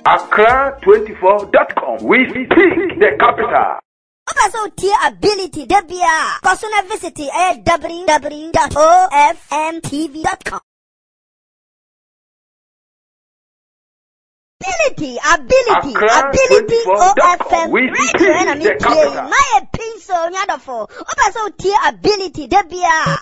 Accra24.com. We speak the capital. Also, tier ability, Debia. Personal visit at www.ofmtv.com. Ability, OFM, radio, and I'm in my pencil, Yadafo. Also, tier ability, Debia.